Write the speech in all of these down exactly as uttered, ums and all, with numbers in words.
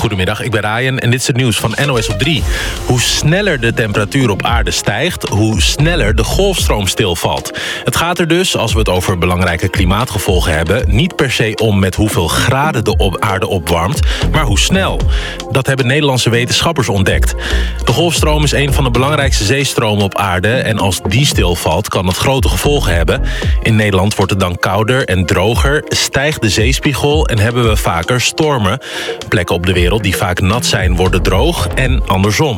Goedemiddag, ik ben Ryan en dit is het nieuws van N O S op drie. Hoe sneller de temperatuur op aarde stijgt, hoe sneller de golfstroom stilvalt. Het gaat er dus, als we het over belangrijke klimaatgevolgen hebben, niet per se om met hoeveel graden de op aarde opwarmt, maar hoe snel. Dat hebben Nederlandse wetenschappers ontdekt. De golfstroom is een van de belangrijkste zeestromen op aarde en als die stilvalt kan dat grote gevolgen hebben. In Nederland wordt het dan kouder en droger, stijgt de zeespiegel en hebben we vaker stormen. Plekken op de wereld die vaak nat zijn worden droog en andersom.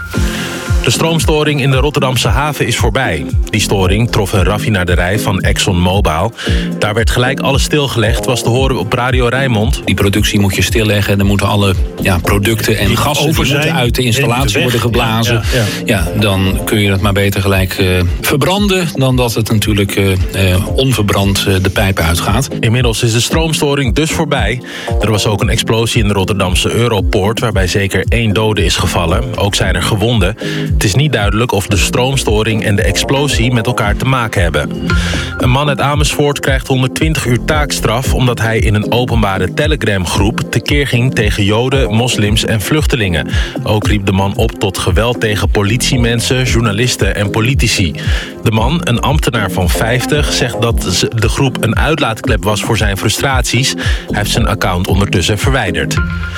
De stroomstoring in de Rotterdamse haven is voorbij. Die storing trof een raffinaderij van ExxonMobil. Daar werd gelijk alles stilgelegd, was te horen op Radio Rijnmond. Die productie moet je stilleggen en dan moeten alle ja, producten en die gassen die moeten uit de installatie worden geblazen. Ja, ja, ja. ja, dan kun je het maar beter gelijk uh, verbranden dan dat het natuurlijk uh, uh, onverbrand uh, de pijpen uitgaat. Inmiddels is de stroomstoring dus voorbij. Er was ook een explosie in de Rotterdamse Europoort waarbij zeker één dode is gevallen. Ook zijn er gewonden. Het is niet duidelijk of de stroomstoring en de explosie met elkaar te maken hebben. Een man uit Amersfoort krijgt honderdtwintig uur taakstraf omdat hij in een openbare Telegram-groep tekeer ging tegen Joden, moslims en vluchtelingen. Ook riep de man op tot geweld tegen politiemensen, journalisten en politici. De man, een ambtenaar van vijftig, zegt dat de groep een uitlaatklep was voor zijn frustraties. Hij heeft zijn account ondertussen verwijderd.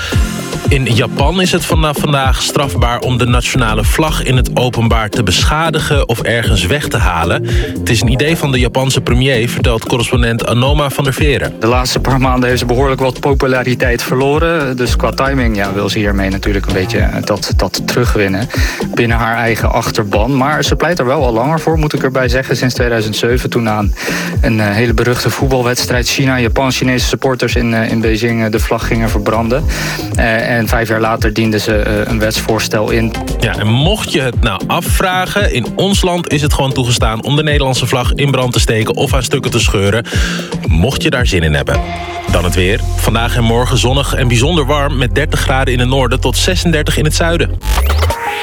In Japan is het vanaf vandaag strafbaar om de nationale vlag in het openbaar te beschadigen of ergens weg te halen. Het is een idee van de Japanse premier, vertelt correspondent Anoma van der Veren. De laatste paar maanden heeft ze behoorlijk wat populariteit verloren. Dus qua timing ja, wil ze hiermee natuurlijk een beetje dat, dat terugwinnen binnen haar eigen achterban. Maar ze pleit er wel al langer voor, moet ik erbij zeggen. Sinds tweeduizend zeven, toen aan een uh, hele beruchte voetbalwedstrijd China-Japan-Chinese supporters in, uh, in Beijing uh, de vlag gingen verbranden. Uh, En vijf jaar later dienden ze uh, een wetsvoorstel in. Ja, en mocht je het nou afvragen, in ons land is het gewoon toegestaan om de Nederlandse vlag in brand te steken of aan stukken te scheuren. Mocht je daar zin in hebben. Dan het weer. Vandaag en morgen zonnig en bijzonder warm met dertig graden in het noorden tot zesendertig in het zuiden.